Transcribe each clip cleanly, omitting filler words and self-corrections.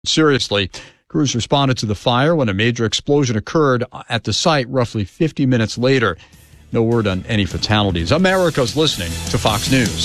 seriously. Crews responded to the fire when a major explosion occurred at the site roughly 50 minutes later. No word on any fatalities. America's listening to Fox News.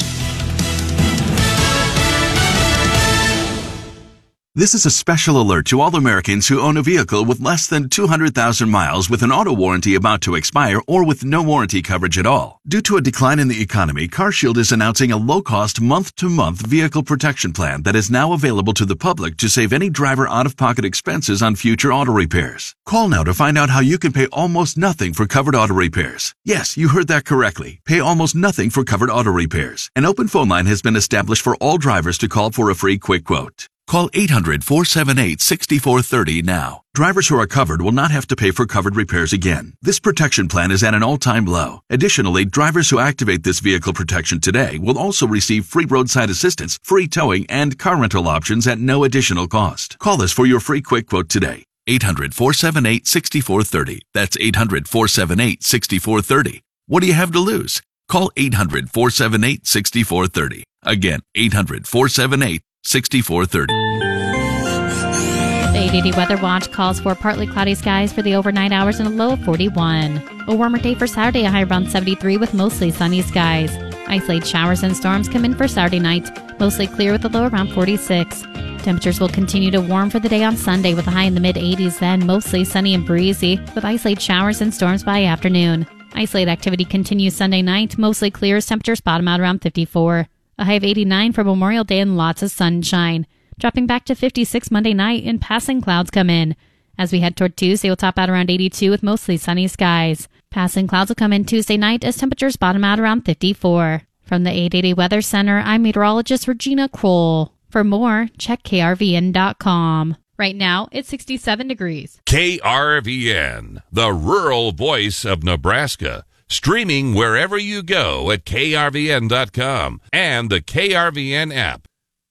This is a special alert to all Americans who own a vehicle with less than 200,000 miles with an auto warranty about to expire or with no warranty coverage at all. Due to a decline in the economy, CarShield is announcing a low-cost month-to-month vehicle protection plan that is now available to the public to save any driver out-of-pocket expenses on future auto repairs. Call now to find out how you can pay almost nothing for covered auto repairs. Yes, you heard that correctly. Pay almost nothing for covered auto repairs. An open phone line has been established for all drivers to call for a free quick quote. Call 800-478-6430 now. Drivers who are covered will not have to pay for covered repairs again. This protection plan is at an all-time low. Additionally, drivers who activate this vehicle protection today will also receive free roadside assistance, free towing, and car rental options at no additional cost. Call us for your free quick quote today. 800-478-6430. That's 800-478-6430. What do you have to lose? Call 800-478-6430. Again, 800-478-6430. 6430. The 880 Weather Watch calls for partly cloudy skies for the overnight hours and a low of 41. A warmer day for Saturday, a high around 73 with mostly sunny skies. Isolated showers and storms come in for Saturday night, mostly clear with a low around 46. Temperatures will continue to warm for the day on Sunday with a high in the mid-80s, then mostly sunny and breezy with isolated showers and storms by afternoon. Isolated activity continues Sunday night, mostly clear as temperatures bottom out around 54. A high of 89 for Memorial Day and lots of sunshine. Dropping back to 56 Monday night and passing clouds come in. As we head toward Tuesday, we'll top out around 82 with mostly sunny skies. Passing clouds will come in Tuesday night as temperatures bottom out around 54. From the 880 Weather Center, I'm meteorologist Regina Kroll. For more, check krvn.com. Right now, it's 67 degrees. KRVN, the rural voice of Nebraska. Streaming wherever you go at krvn.com and the KRVN app.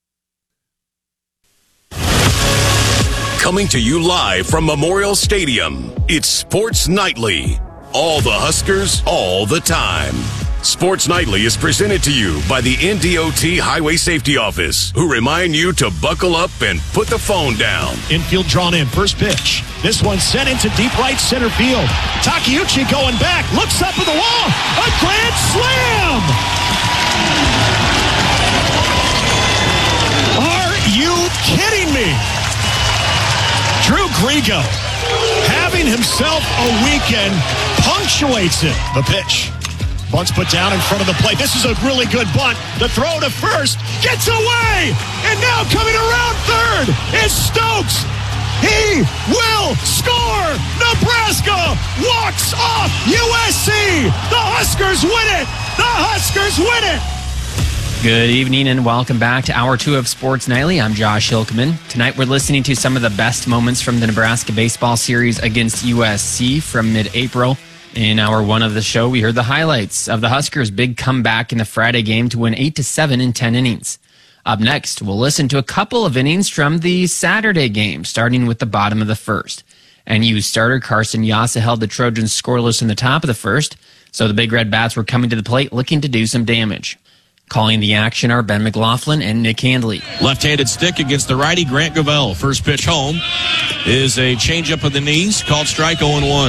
Coming to you live from Memorial Stadium, it's Sports Nightly. All the Huskers, all the time. Sports Nightly is presented to you by the NDOT Highway Safety Office, who remind you to buckle up and put the phone down. Infield drawn in, first pitch. This one sent into deep right center field. Takeuchi going back, looks up at the wall. A grand slam! Are you kidding me? Drew Grigo, having himself a weekend, punctuates it. The pitch. Bunt's put down in front of the plate. This is a really good bunt. The throw to first gets away. And now coming around third is Stokes. He will score. Nebraska walks off USC. The Huskers win it. The Huskers win it. Good evening and welcome back to Hour 2 of Sports Nightly. I'm Josh Hilkeman. Tonight we're listening to some of the best moments from the Nebraska baseball series against USC from mid-April. In Hour 1 of the show, we heard the highlights of the Huskers' big comeback in the Friday game to win 8-7 in 10 innings. Up next, we'll listen to a couple of innings from the Saturday game, starting with the bottom of the first. NU starter Carson Yassa held the Trojans scoreless in the top of the first, so the Big Red Bats were coming to the plate looking to do some damage. Calling the action are Ben McLaughlin and Nick Handley. Left-handed stick against the righty, Grant Govell. First pitch home is a changeup of the knees, called strike 0-1.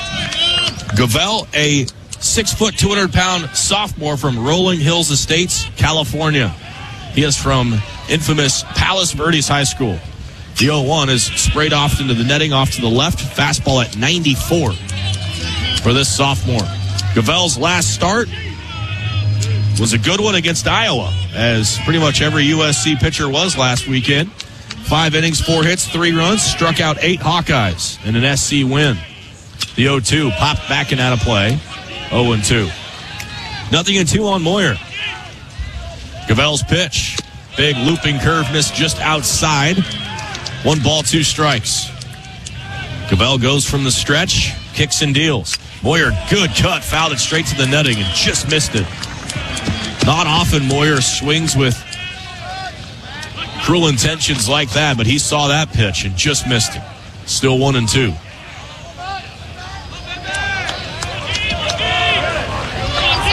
Govell, a 6-foot, 200-pound sophomore from Rolling Hills Estates, California. He is from infamous Palos Verdes High School. The 0-1 is sprayed off into the netting off to the left. Fastball at 94 for this sophomore. Govell's last start was a good one against Iowa, as pretty much every USC pitcher was last weekend. 5 innings, 4 hits, 3 runs, struck out 8 Hawkeyes in an SC win. The 0-2 popped back and out of play. 0-2. 0-2 on Moyer. Govell's pitch. Big looping curve missed just outside. 1 ball, 2 strikes. Govell goes from the stretch, kicks and deals. Moyer, good cut, fouled it straight to the netting and just missed it. Not often Moyer swings with cruel intentions like that, but he saw that pitch and just missed it. Still 1-2.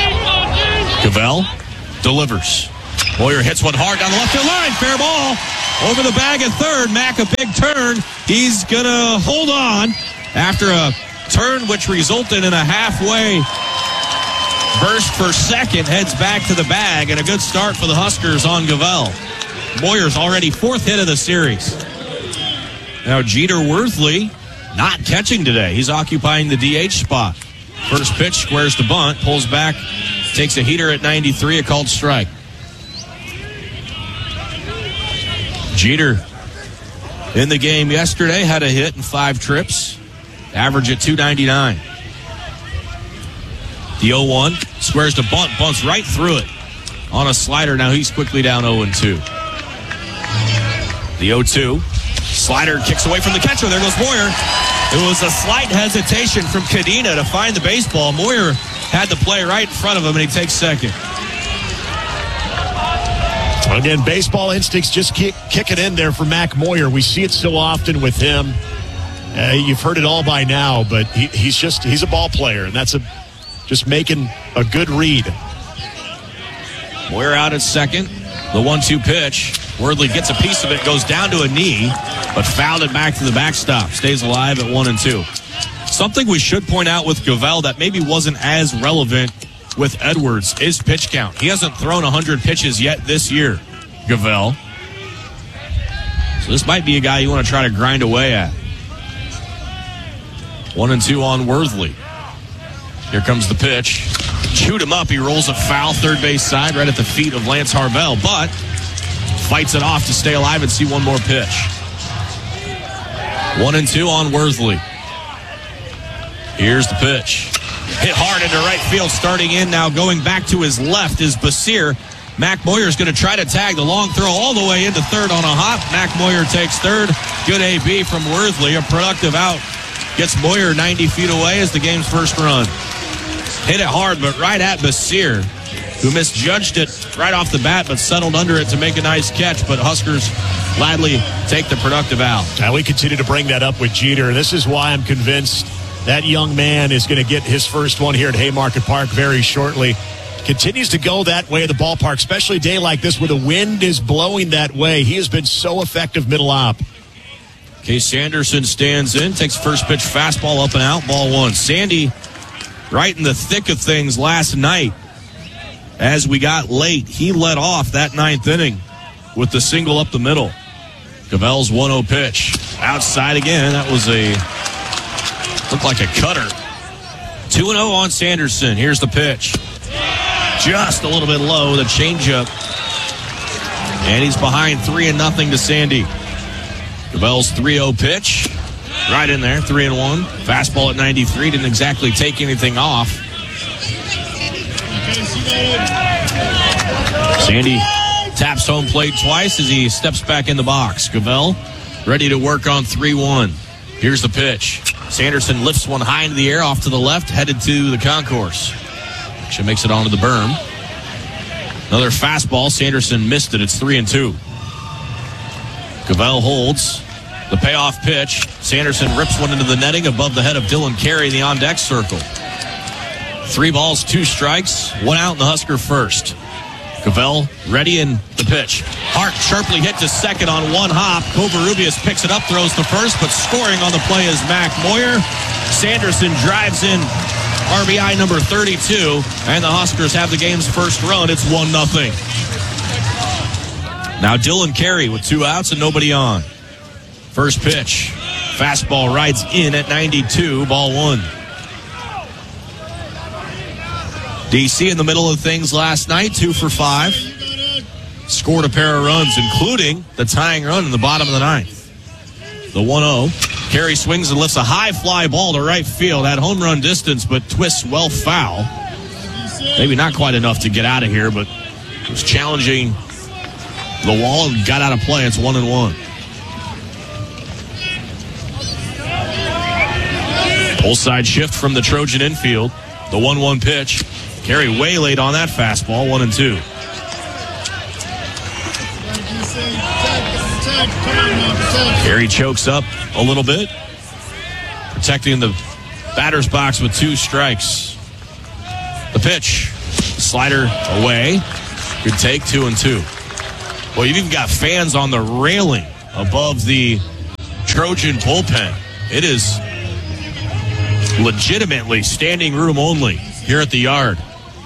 Govell delivers. Moyer hits one hard down the left field line. Fair ball. over the bag at third. Mack, a big turn. He's going to hold on after a turn which resulted in a halfway burst for second. Heads back to the bag, and a good start for the Huskers on Gavell. Moyer's already 4th hit of the series. Now Jeter Worthley not catching today. He's occupying the DH spot. First pitch, squares the bunt, pulls back, takes a heater at 93, a called strike. Jeter in the game yesterday had a hit in 5 trips, average at 299. The 0-1 squares the bunt, bunts right through it on a slider. Now he's quickly down 0-2. The 0-2 slider kicks away from the catcher. There goes Moyer. It was a slight hesitation from Cadena to find the baseball. Moyer had the play right in front of him, and he takes second. Again, baseball instincts just kick it in there for Mac Moyer. We see it so often with him. You've heard it all by now, but he's a ball player, and that's just making a good read. Moyer out at second. The 1-2 pitch. Worthley gets a piece of it, goes down to a knee, but fouled it back to the backstop. Stays alive at 1-2. Something we should point out with Gavell that maybe wasn't as relevant with Edwards is pitch count. He hasn't thrown 100 pitches yet this year, Gavell. So this might be a guy you want to try to grind away at. 1-2 on Worthley. Here comes the pitch. Chewed him up. He rolls a foul third base side right at the feet of Lance Harvell, but fights it off to stay alive and see one more pitch. 1-2 on Worthley. Here's the pitch. Hit hard into right field. Starting in now, going back to his left is Basir. Mac Moyer's going to try to tag the long throw all the way into third on a hop. Mac Moyer takes third. Good AB from Worthley. A productive out. Gets Moyer 90 feet away as the game's first run. Hit it hard, but right at Basir, who misjudged it right off the bat, but settled under it to make a nice catch. But Huskers gladly take the productive out. Now we continue to bring that up with Jeter. This is why I'm convinced that young man is going to get his first one here at Haymarket Park very shortly. Continues to go that way of the ballpark, especially a day like this where the wind is blowing that way. He has been so effective middle op. Case Sanderson stands in, takes first pitch fastball up and out, ball 1. Sandy right in the thick of things last night. As we got late, he led off that 9th inning with the single up the middle. Gavell's 1-0 pitch. Outside again. That was looked like a cutter. 2-0 on Sanderson. Here's the pitch. Just a little bit low, the changeup. And he's behind 3-0 to Sandy. Gavell's 3-0 pitch. Right in there, 3-1. Fastball at 93. Didn't exactly take anything off. Sandy taps home plate twice as he steps back in the box. Gavell ready to work on 3-1. Here's the pitch. Sanderson lifts one high into the air off to the left, headed to the concourse. Actually makes it onto the berm. Another fastball. Sanderson missed it. It's 3-2. Gavell holds the payoff pitch. Sanderson rips one into the netting above the head of Dylan Carey in the on-deck circle. 3 balls, 2 strikes, 1 out in the Husker first. Gavell ready in the pitch. Hart sharply hit to second on one hop. Covarrubias picks it up, throws the first, but scoring on the play is Mac Moyer. Sanderson drives in RBI number 32, and the Huskers have the game's first run. It's 1-0. Now Dylan Carey with 2 outs and nobody on. First pitch. Fastball rides in at 92, ball 1. DC in the middle of things last night, 2 for 5. Scored a pair of runs, including the tying run in the bottom of the 9th. The 1-0. Carey swings and lifts a high fly ball to right field at home run distance, but twists well foul. Maybe not quite enough to get out of here, but it was challenging the wall and got out of play. It's 1-1. Pull side shift from the Trojan infield. The 1-1 pitch. Carey way late on that fastball, 1-2. Carey chokes up a little bit, protecting the batter's box with 2 strikes. The pitch, slider away. Good take, 2-2. Well, you've even got fans on the railing above the Trojan bullpen. It is legitimately standing room only here at the yard.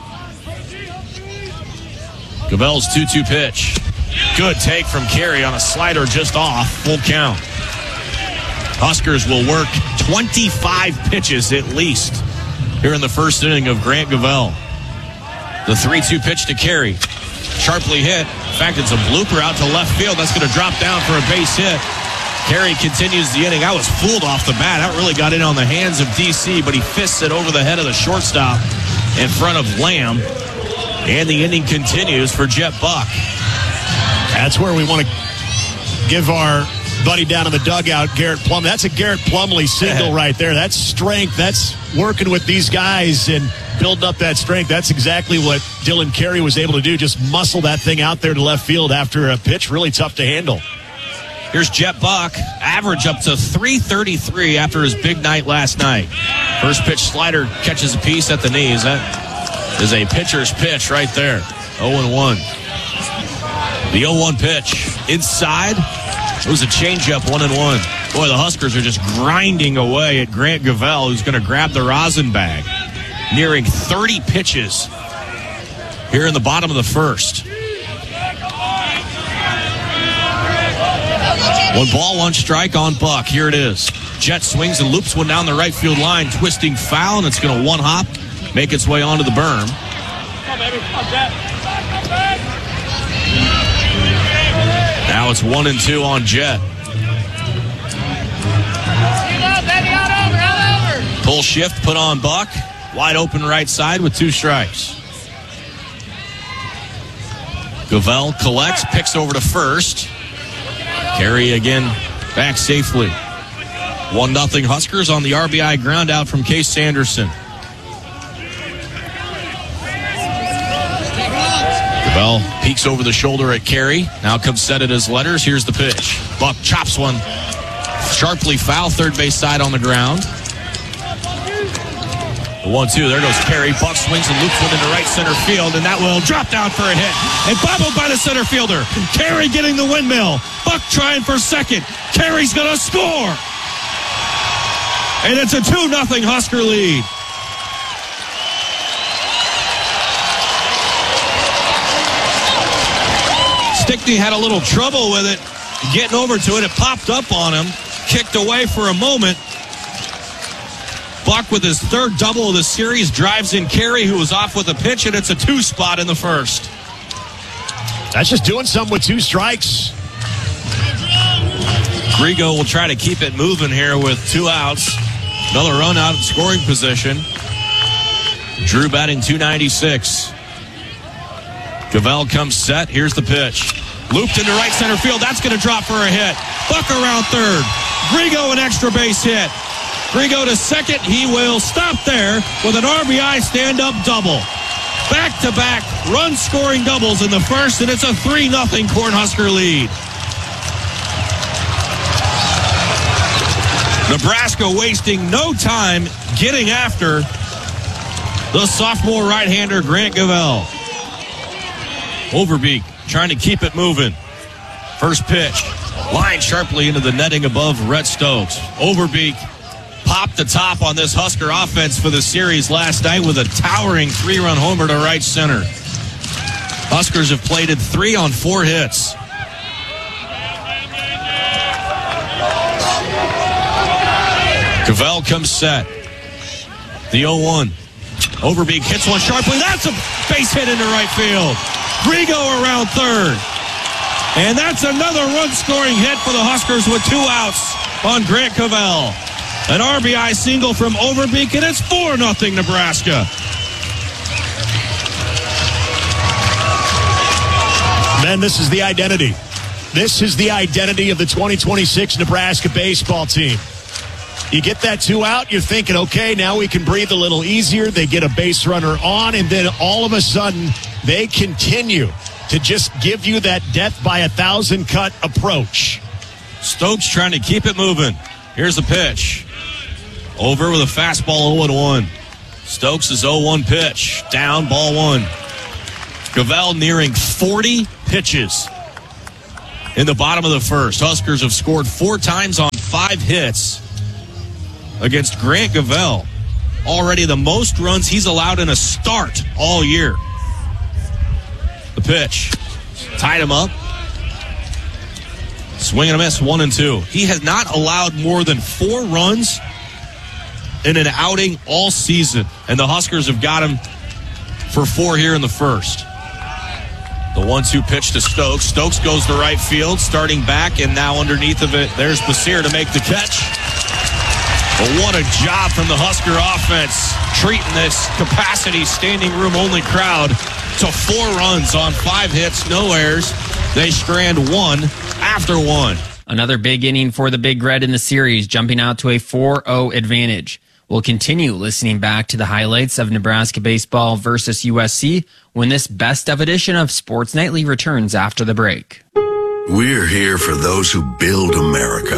Gavel's 2-2 pitch. Good take from Carey on a slider just off. Full count. Huskers will work 25 pitches at least here in the first inning of Grant Gavel. The 3-2 pitch to Carey. Sharply hit. In fact, it's a blooper out to left field. That's going to drop down for a base hit. Carey continues the inning. I was fooled off the bat. That really got in on the hands of DC, but he fists it over the head of the shortstop in front of Lamb. And the inning continues for Jet Buck. That's where we want to give our buddy down in the dugout, Garrett Plumlee. That's a Garrett Plumlee single right there. That's strength. That's working with these guys and building up that strength. That's exactly what Dylan Carey was able to do, just muscle that thing out there to left field after a pitch really tough to handle. Here's Jet Buck, average up to 333 after his big night last night. First pitch slider catches a piece at the knees. That is a pitcher's pitch right there. 0-1. The 0-1 pitch inside. It was a changeup, 1-1. Boy, the Huskers are just grinding away at Grant Gavel, who's going to grab the rosin bag. Nearing 30 pitches here in the bottom of the first. 1-1 strike on Buck. Here it is. Jet swings and loops one down the right field line, twisting foul, and it's going to one-hop, make its way onto the berm. Now it's 1-2 on Jet. Pull shift put on Buck. Wide open right side with 2 strikes. Gavel collects, picks over to first. Carey again back safely. 1-0 Huskers on the RBI ground out from Case Sanderson. Gavel peeks over the shoulder at Carey. Now comes set at his letters. Here's the pitch. Buck chops one. Sharply foul, third base side on the ground. The 1-2, there goes Carey. Buck swings and loops one into right center field, and that will drop down for a hit. And bobbled by the center fielder. Carey getting the windmill. Buck trying for second. Carey's going to score. And it's a 2-0 Husker lead. Stickney had a little trouble with it, getting over to it. It popped up on him, kicked away for a moment. Buck with his third double of the series drives in Carey, who was off with a pitch, and it's a 2 spot in the first. That's just doing something with 2 strikes. Grigo will try to keep it moving here with 2 outs. Another run out in scoring position. Drew batting .296. Gavel comes set. Here's the pitch. Looped into right center field. That's going to drop for a hit. Buck around third. Grigo an extra base hit. Grigo to second. He will stop there with an RBI stand-up double. Back-to-back run-scoring doubles in the first, and it's a 3-0 Cornhusker lead. Nebraska wasting no time getting after the sophomore right-hander Grant Gavel. Overbeek trying to keep it moving. First pitch. Line sharply into the netting above Rhett Stokes. Overbeek popped the top on this Husker offense for the series last night with a towering 3-run homer to right center. Huskers have plated 3 on 4 hits. Gavel comes set. The 0-1. Overbeek hits one sharply. That's a base hit into right field. Grigo around third. And that's another run-scoring hit for the Huskers with 2 outs on Grant Gavel. An RBI single from Overbeek, and it's 4-0 Nebraska. Man, this is the identity. This is the identity of the 2026 Nebraska baseball team. You get that 2 out, you're thinking, okay, now we can breathe a little easier. They get a base runner on, and then all of a sudden, they continue to just give you that death by 1,000 cut approach. Stokes trying to keep it moving. Here's the pitch. Over with a fastball 0-1. Stokes' 0-1 pitch. Down, ball 1. Gavel nearing 40 pitches in the bottom of the first. Huskers have scored 4 times on 5 hits against Grant Gavelle. Already the most runs he's allowed in a start all year. The pitch. Tied him up. Swing and a miss, 1-2. He has not allowed more than 4 runs in an outing all season. And the Huskers have got him for 4 here in the first. The 1-2 pitch to Stokes. Stokes goes to right field, starting back, and now underneath of it, there's Basir to make the catch. But what a job from the Husker offense, treating this capacity standing room only crowd to 4 runs on 5 hits, no errors. They strand 1 after 1. Another big inning for the Big Red in the series, jumping out to a 4-0 advantage. We'll continue listening back to the highlights of Nebraska baseball versus USC when this best of edition of Sports Nightly returns after the break. We're here for those who build America.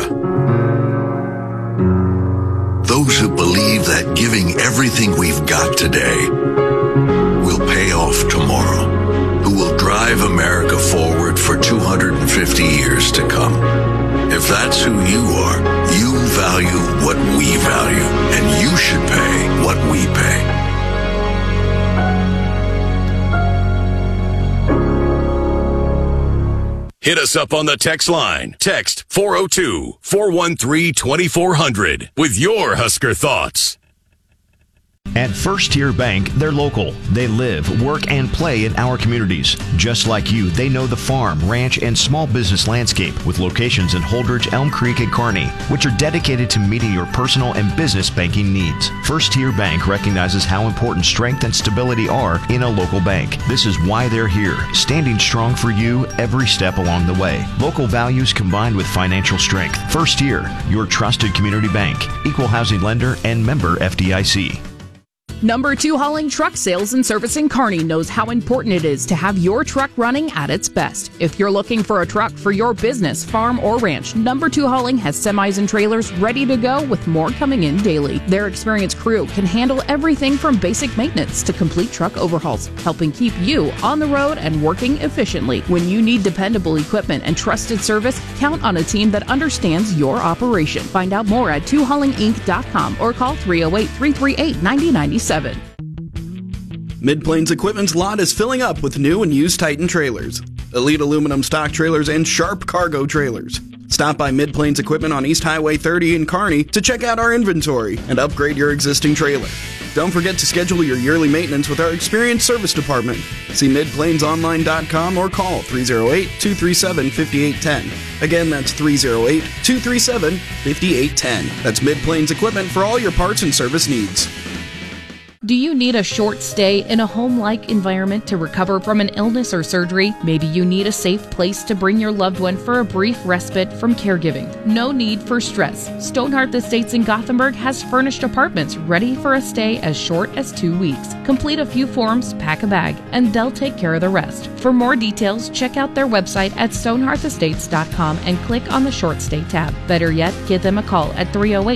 Those who believe that giving everything we've got today will pay off tomorrow. Who will drive America forward for 250 years to come. If that's who you are, you value what we value, and you should pay what we pay. Hit us up on the text line. Text 402-413-2400 with your Husker thoughts. At First Tier Bank, they're local. They live, work, and play in our communities. Just like you, they know the farm, ranch, and small business landscape with locations in Holdridge, Elm Creek, and Kearney, which are dedicated to meeting your personal and business banking needs. First Tier Bank recognizes how important strength and stability are in a local bank. This is why they're here, standing strong for you every step along the way. Local values combined with financial strength. First Tier, your trusted community bank, equal housing lender, and member FDIC. Number 2 Hauling Truck Sales and Service in Kearney knows how important it is to have your truck running at its best. If you're looking for a truck for your business, farm, or ranch, Number 2 Hauling has semis and trailers ready to go with more coming in daily. Their experienced crew can handle everything from basic maintenance to complete truck overhauls, helping keep you on the road and working efficiently. When you need dependable equipment and trusted service, count on a team that understands your operation. Find out more at 2haulinginc.com or call 308-338-9097. Mid-Plains Equipment's lot is filling up with new and used Titan trailers, Elite aluminum stock trailers, and Sharp cargo trailers. Stop by Mid-Plains Equipment on East Highway 30 in Kearney to check out our inventory and upgrade your existing trailer. Don't forget to schedule your yearly maintenance with our experienced service department. See midplainsonline.com or call 308-237-5810. Again, that's 308-237-5810. That's Mid-Plains Equipment for all your parts and service needs. Do you need a short stay in a home-like environment to recover from an illness or surgery? Maybe you need a safe place to bring your loved one for a brief respite from caregiving. No need for stress. Stonehearth Estates in Gothenburg has furnished apartments ready for a stay as short as 2 weeks. Complete a few forms, pack a bag, and they'll take care of the rest. For more details, check out their website at stonehearthestates.com and click on the short stay tab. Better yet, give them a call at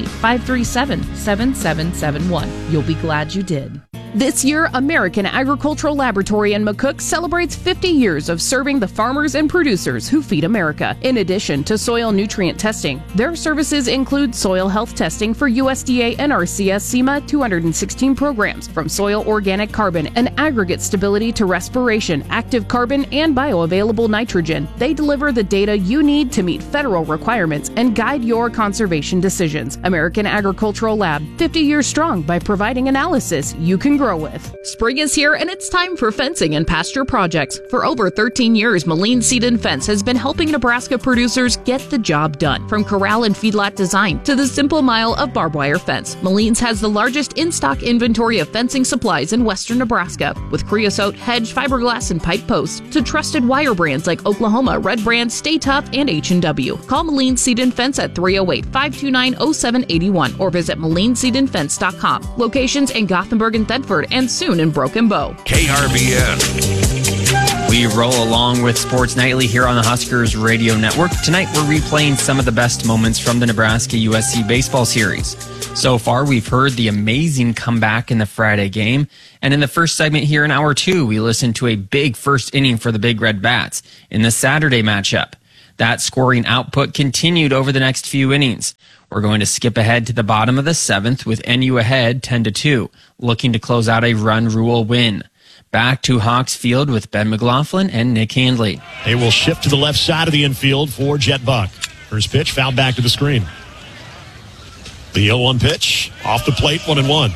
308-537-7771. You'll be glad you did. This year, American Agricultural Laboratory in McCook celebrates 50 years of serving the farmers and producers who feed America. In addition to soil nutrient testing, their services include soil health testing for USDA NRCS SEMA 216 programs, from soil organic carbon and aggregate stability to respiration, active carbon, and bioavailable nitrogen. They deliver the data you need to meet federal requirements and guide your conservation decisions. American Agricultural Lab, 50 years strong by providing analysis you can grow with. Spring is here and it's time for fencing and pasture projects. For over 13 years, Moline Seed and Fence has been helping Nebraska producers get the job done. From corral and feedlot design to the simple mile of barbed wire fence, Moline's has the largest in-stock inventory of fencing supplies in western Nebraska, with creosote, hedge, fiberglass, and pipe posts, to trusted wire brands like Oklahoma, Red Brand, Stay Tough, and H&W. Call Moline Seed and Fence at 308-529-0781 or visit MolineSeedandFence.com. Locations in Gothenburg and Thedford, and soon in Broken Bow. KRVN. We roll along with Sports Nightly here on the Huskers Radio Network. Tonight we're replaying some of the best moments from the Nebraska-USC baseball series. So far, we've heard the amazing comeback in the Friday game. And in the first segment here in Hour 2, we listened to a big first inning for the Big Red Bats in the Saturday matchup. That scoring output continued over the next few innings. We're going to skip ahead to the bottom of the 7th with NU ahead 10-2, looking to close out a run rule win. Back to Hawks Field with Ben McLaughlin and Nick Handley. They will shift to the left side of the infield for Jet Buck. First pitch, fouled back to the screen. The 0-1 pitch, off the plate, 1-1.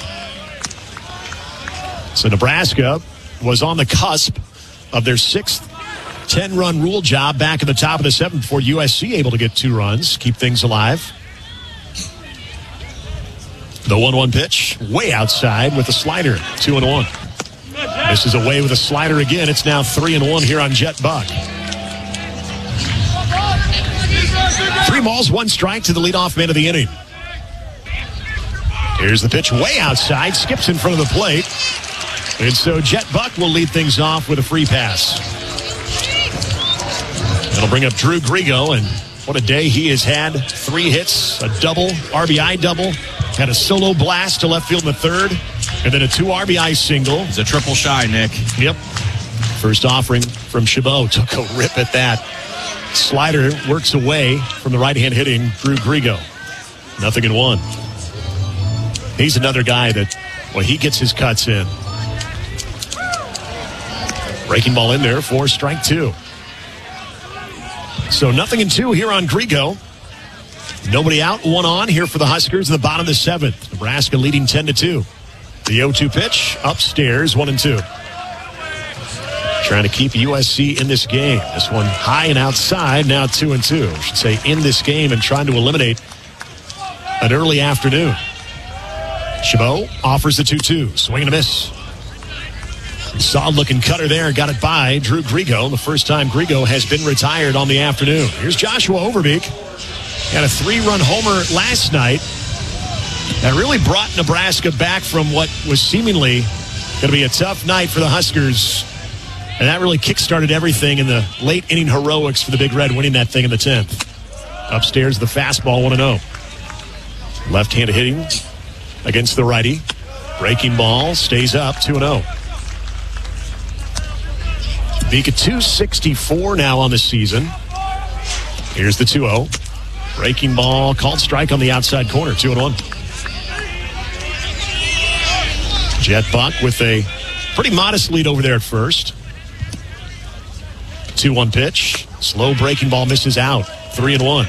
So Nebraska was on the cusp of their 6th 10-run rule job back at the top of the 7th before USC able to get 2 runs, keep things alive. The 1-1 pitch, way outside with a slider, 2-1. This is away with a slider again. It's now 3-1 here on Jet Buck. 3 balls, 1 strike to the leadoff man of the inning. Here's the pitch way outside, skips in front of the plate. And so Jet Buck will lead things off with a free pass. That'll bring up Drew Grigo, and what a day he has had. 3 hits, a double, RBI double, had a solo blast to left field in the 3rd, and then a 2 RBI single. It's a triple shy, Nick. Yep. First offering from Chabot, took a rip at that. Slider works away from the right-hand hitting Drew Grigo. 0-1. He's another guy that, well, he gets his cuts in. Breaking ball in there for strike 2. So 0-2 here on Grigo. Nobody out, 1 on here for the Huskers in the bottom of the 7th. Nebraska leading 10-2. The 0-2 pitch, upstairs, 1-2. Trying to keep USC in this game. This one high and outside, now 2-2. I should say in this game and trying to eliminate an early afternoon. Chabot offers the 2-2. Swing and a miss. Solid-looking cutter there. Got it by Drew Grigo. The first time Grigo has been retired on the afternoon. Here's Joshua Overbeek. Got a 3-run homer last night. That really brought Nebraska back from what was seemingly going to be a tough night for the Huskers. And that really kick-started everything in the late inning heroics for the Big Red, winning that thing in the 10th. Upstairs, the fastball, 1-0. Left-handed hitting against the righty. Breaking ball stays up, 2-0. Beek at 264 now on the season. Here's the 2-0. Breaking ball, called strike on the outside corner, 2-1. Jet Buck with a pretty modest lead over there at first. 2-1 pitch. Slow breaking ball misses out, 3-1.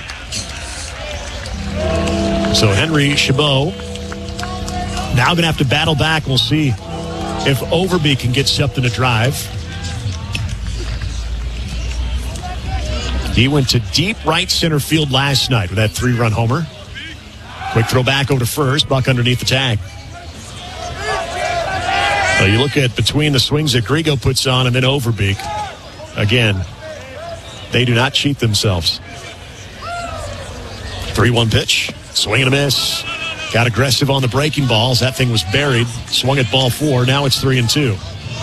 So Henry Chabot now going to have to battle back. We'll see if Overbeek can get something to drive. He went to deep right center field last night with that 3-run homer. Quick throw back over to first. Buck underneath the tag. So you look at between the swings that Grigo puts on and then Overbeek. Again, they do not cheat themselves. 3-1 pitch. Swing and a miss. Got aggressive on the breaking balls. That thing was buried. Swung at ball 4. Now it's 3-2.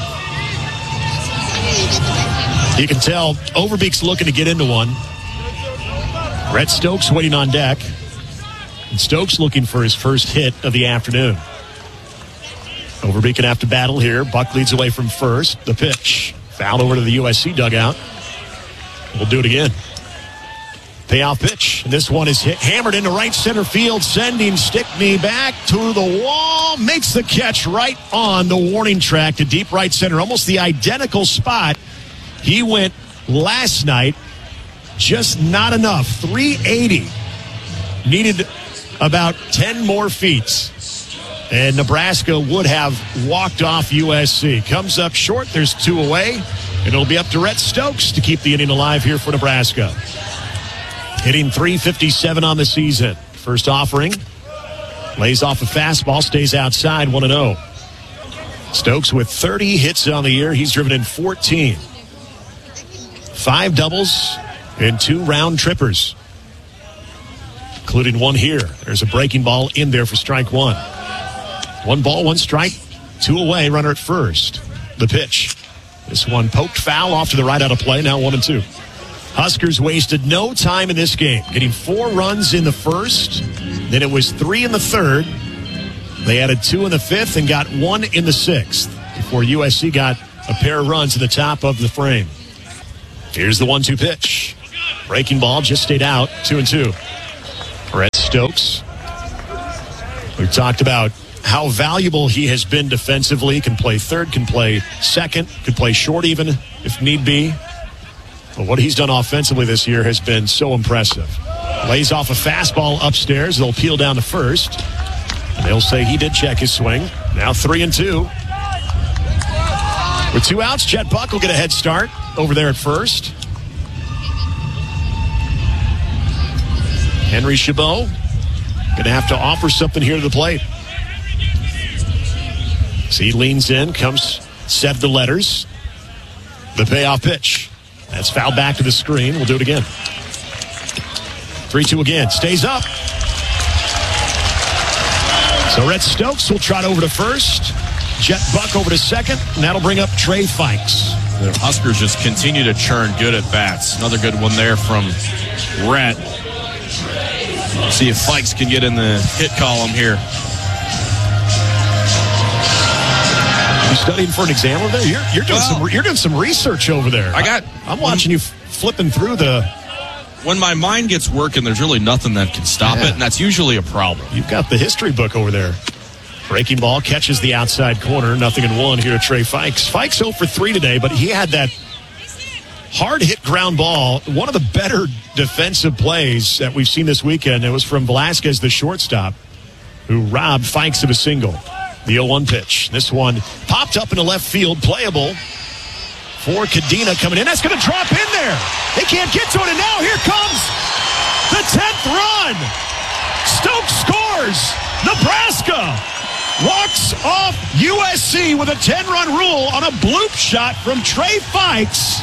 You can tell Overbeek's looking to get into one. Rhett Stokes waiting on deck. And Stokes looking for his first hit of the afternoon. Overbeek can have to battle here. Buck leads away from first. The pitch. Foul over to the USC dugout. We'll do it again. Payoff pitch. And this one is hammered into right center field, sending Stickney back to the wall. Makes the catch right on the warning track to deep right center. Almost the identical spot he went last night. Just not enough. 380. Needed about 10 more feet. And Nebraska would have walked off USC. Comes up short. There's 2 away. And it'll be up to Rhett Stokes to keep the inning alive here for Nebraska. Hitting .357 on the season. First offering. Lays off a fastball. Stays outside, 1-0. Stokes with 30 hits on the year. He's driven in 14. 5 doubles and 2 round trippers, including one here. There's a breaking ball in there for strike 1. 1 ball, 1 strike, 2 away, runner at first. The pitch. This one poked foul off to the right out of play, now 1-2. Huskers wasted no time in this game, getting 4 runs in the first. Then it was 3 in the 3rd. They added 2 in the 5th and got 1 in the 6th before USC got a pair of runs in the top of the frame. Here's the 1-2 pitch. Breaking ball just stayed out. 2-2. Rhett Stokes. We talked about how valuable he has been defensively. Can play third, can play second, could play short even if need be. But what he's done offensively this year has been so impressive. Lays off a fastball upstairs. They'll peel down to first. And they'll say he did check his swing. Now 3-2. With 2 outs, Jet Buck will get a head start over there at first. Henry Chabot going to have to offer something here to the plate. So he leans in, comes set the letters. The payoff pitch. That's fouled back to the screen. We'll do it again. 3-2 again. Stays up. So Rhett Stokes will trot over to first. Jet Buck over to second. And that'll bring up Trey Fikes. The Huskers just continue to churn good at bats. Another good one there from Rhett. See if Fikes can get in the hit column here. You studying for an exam over there? You're doing some research over there. I'm watching you flipping through the. When my mind gets working, there's really nothing that can stop it, and that's usually a problem. You've got the history book over there. Breaking ball catches the outside corner. 0-1 here to Trey Fikes. Fikes 0 for 3 today, but he had that hard hit ground ball. One of the better defensive plays that we've seen this weekend. It was from Velasquez, the shortstop, who robbed Fikes of a single. The 0-1 pitch. This one popped up into left field, playable for Cadena coming in. That's going to drop in there. They can't get to it, and now here comes the 10th run. Stokes scores. Nebraska walks off USC with a 10-run rule on a bloop shot from Trey Fikes.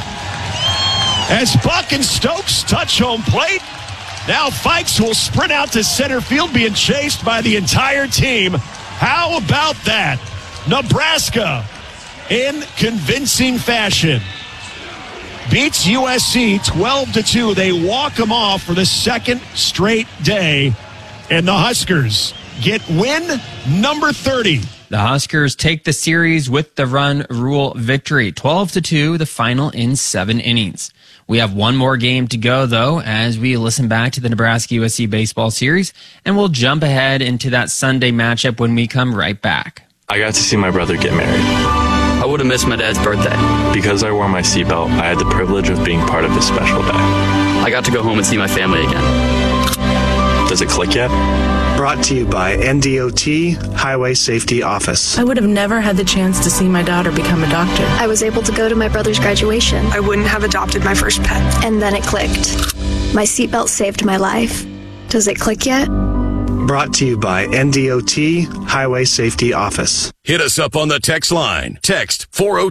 As Buck and Stokes touch home plate, now Fikes will sprint out to center field, being chased by the entire team. How about that? Nebraska, in convincing fashion, beats USC 12-2. They walk them off for the second straight day, and the Huskers get win number 30. The Huskers take the series with the run rule victory, 12-2, the final in 7 innings. We have one more game to go, though, as we listen back to the Nebraska-USC baseball series, and we'll jump ahead into that Sunday matchup when we come right back. I got to see my brother get married. I would have missed my dad's birthday. Because I wore my seatbelt, I had the privilege of being part of his special day. I got to go home and see my family again. Does it click yet? Brought to you by NDOT Highway Safety Office. I would have never had the chance to see my daughter become a doctor. I was able to go to my brother's graduation. I wouldn't have adopted my first pet. And then it clicked. My seatbelt saved my life. Does it click yet? Brought to you by NDOT Highway Safety Office. Hit us up on the text line. Text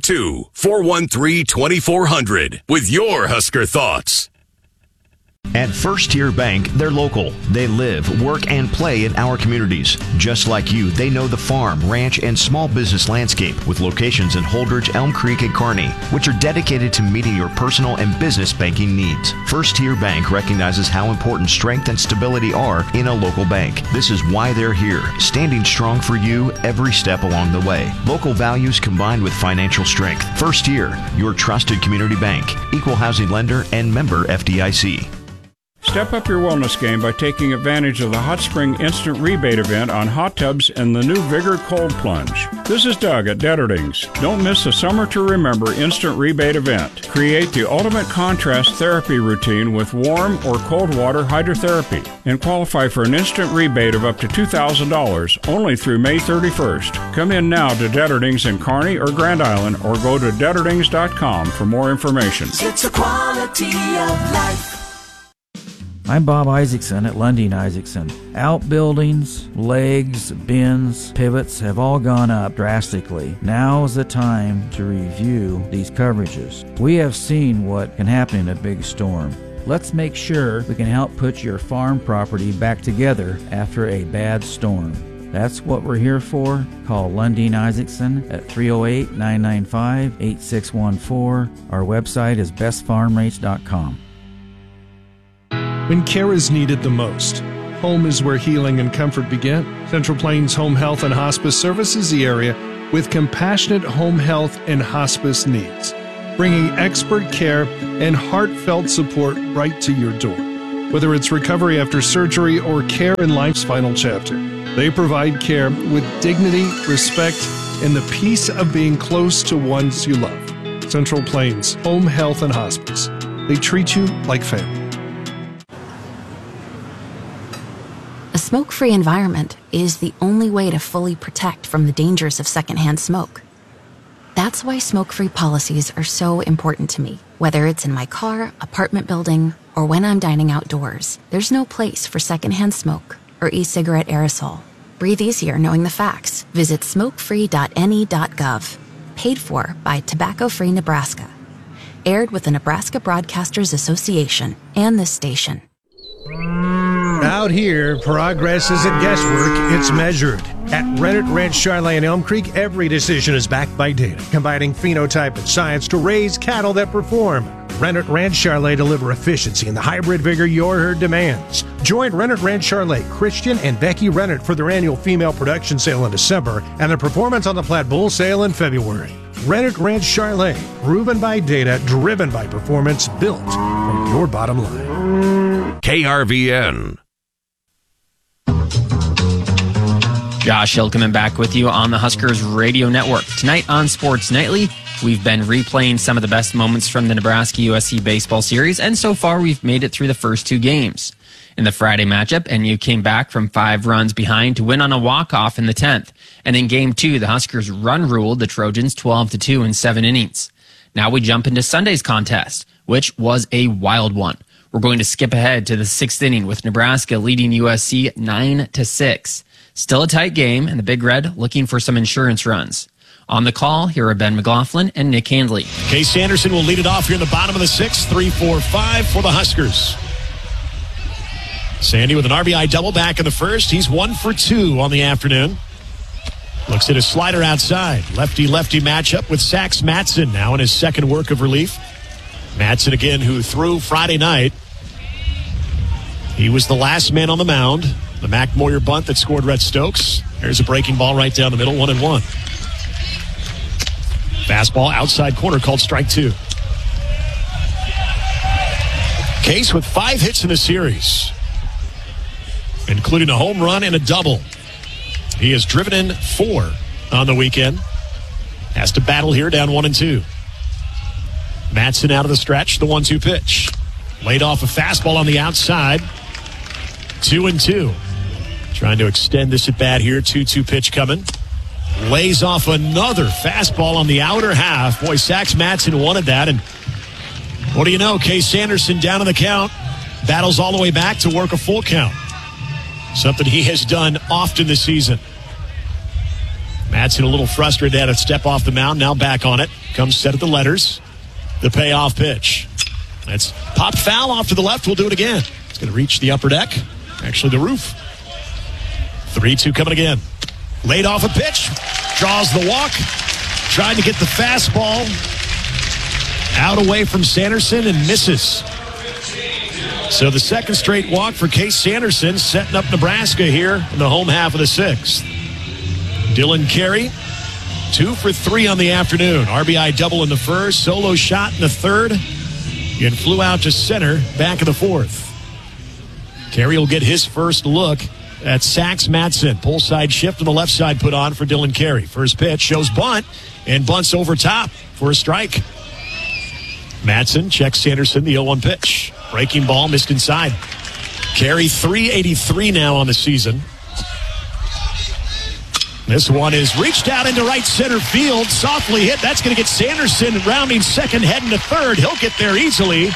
402-413-2400 with your Husker thoughts. At First Tier Bank, they're local. They live, work, and play in our communities. Just like you, they know the farm, ranch, and small business landscape with locations in Holdridge, Elm Creek, and Kearney, which are dedicated to meeting your personal and business banking needs. First Tier Bank recognizes how important strength and stability are in a local bank. This is why they're here, standing strong for you every step along the way. Local values combined with financial strength. First Tier, your trusted community bank, equal housing lender, and member FDIC. Step up your wellness game by taking advantage of the Hot Spring Instant Rebate event on hot tubs and the new Vigor Cold Plunge. This is Doug at Detterdings. Don't miss the Summer to Remember Instant Rebate event. Create the ultimate contrast therapy routine with warm or cold water hydrotherapy and qualify for an instant rebate of up to $2,000 only through May 31st. Come in now to Detterdings in Kearney or Grand Island or go to Detterdings.com for more information. It's a quality of life. I'm Bob Isaacson at Lundeen Isaacson. Outbuildings, legs, bins, pivots have all gone up drastically. Now is the time to review these coverages. We have seen what can happen in a big storm. Let's make sure we can help put your farm property back together after a bad storm. That's what we're here for. Call Lundeen Isaacson at 308-995-8614. Our website is bestfarmrates.com. When care is needed the most, home is where healing and comfort begin. Central Plains Home Health and Hospice services the area with compassionate home health and hospice needs. bringing expert care and heartfelt support right to your door. Whether it's recovery after surgery or care in life's final chapter, they provide care with dignity, respect, and the peace of being close to ones you love. Central Plains Home Health and Hospice. They treat you like family. A smoke-free environment is the only way to fully protect from the dangers of secondhand smoke. That's why smoke-free policies are so important to me. Whether it's in my car, apartment building, or when I'm dining outdoors, there's no place for secondhand smoke or e-cigarette aerosol. Breathe easier knowing the facts. Visit smokefree.ne.gov. Paid for by Tobacco Free Nebraska. Aired with the Nebraska Broadcasters Association and this station. Out here, progress isn't guesswork, it's measured. At Rennet Ranch Charlet and Elm Creek, every decision is backed by data, combining phenotype and science to raise cattle that perform. Rennet Ranch Charlet deliver efficiency and the hybrid vigor your herd demands. Join Rennet Ranch Charlet, Christian and Becky Rennet for their annual female production sale in December and their Performance on the Platte Bull sale in February. Rennet Ranch Charlet, proven by data, driven by performance, built for your bottom line. KRVN. Josh Hill coming back with you on the Huskers Radio Network. Tonight on Sports Nightly, we've been replaying some of the best moments from the Nebraska-USC baseball series, and so far we've made it through the first two games. In the Friday matchup, NU came back from 5 runs behind to win on a walk-off in the 10th. And in Game 2, the Huskers run-ruled the Trojans 12-2 in 7 innings. Now we jump into Sunday's contest, which was a wild one. We're going to skip ahead to the 6th inning with Nebraska leading USC 9-6. Still a tight game, and the Big Red looking for some insurance runs. On the call, here are Ben McLaughlin and Nick Handley. Case Sanderson will lead it off here in the bottom of the 6th, 3-4-5 for the Huskers. Sandy with an RBI double back in the first. He's 1 for 2 on the afternoon. Looks at his slider outside. Lefty-lefty matchup with Sax Matson now in his second work of relief. Matson again, who threw Friday night. He was the last man on the mound. The Mac Moyer bunt that scored Rhett Stokes. There's a breaking ball right down the middle, 1-1. Fastball outside corner called strike 2. Case with 5 hits in the series, including a home run and a double. He has driven in 4 on the weekend. Has to battle here, down 1-2. Matson out of the stretch, the 1-2 pitch. Laid off a fastball on the outside. 2-2. Trying to extend this at bat here. 2-2 pitch coming. Lays off another fastball on the outer half. Boy, Sax Matson wanted that. And what do you know? Case Sanderson down on the count. Battles all the way back to work a full count. Something he has done often this season. Matson a little frustrated, had to step off the mound. Now back on it. Comes set at the letters. The payoff pitch. That's popped foul off to the left. We'll do it again. It's going to reach the upper deck. Actually, the roof. 3-2 coming again. Laid off a pitch. Draws the walk. Tried to get the fastball out away from Sanderson and misses. So the second straight walk for Case Sanderson, setting up Nebraska here in the home half of the 6th. Dylan Carey, 2 for 3 on the afternoon. RBI double in the first, solo shot in the third, and flew out to center back in the 4th. Carey will get his first look at Sax Matson. Pull side shift on the left side put on for Dylan Carey. First pitch shows bunt, and bunts over top for a strike. Matson checks Sanderson, the 0-1 pitch. Breaking ball missed inside. Carey 383 now on the season. This one is reached out into right center field. Softly hit. That's going to get Sanderson rounding second, heading to third. He'll get there easily.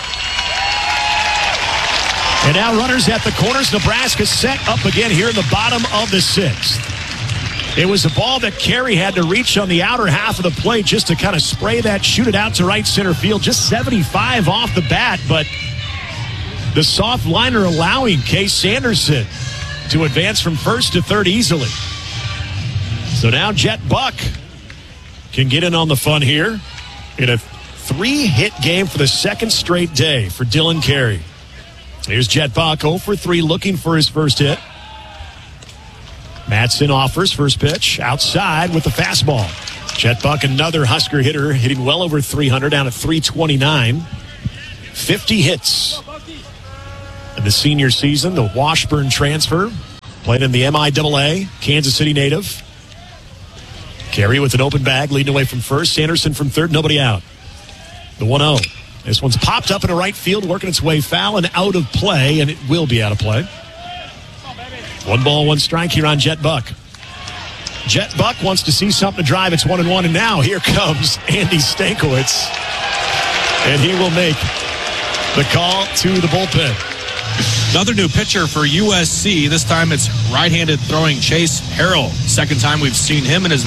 And now runners at the corners. Nebraska set up again here in the bottom of the 6th. It was a ball that Carey had to reach on the outer half of the plate just to kind of spray that, shoot it out to right center field. Just 75 off the bat, but the soft liner allowing Case Sanderson to advance from first to third easily. So now Jet Buck can get in on the fun here in a 3-hit game for the second straight day for Dylan Carey. Here's Jet Buck, 0 for 3, looking for his first hit. Matson offers first pitch outside with the fastball. Jet Buck, another Husker hitter, hitting well over 300, down at 329. 50 hits in the senior season. The Washburn transfer, played in the MIAA, Kansas City native. Carey with an open bag, leading away from first. Sanderson from third, nobody out. The 1-0. This one's popped up into right field, working its way foul and out of play, and it will be out of play. 1 ball, 1 strike here on Jet Buck. Jet Buck wants to see something to drive. It's 1-1, and now here comes Andy Stankiewicz, and he will make the call to the bullpen. Another new pitcher for USC. This time it's right-handed throwing Chase Harrell. Second time we've seen him in his